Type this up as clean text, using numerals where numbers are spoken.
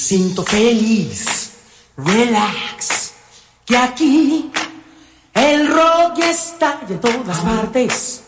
siento feliz, relax, que aquí el rock está en todas partes.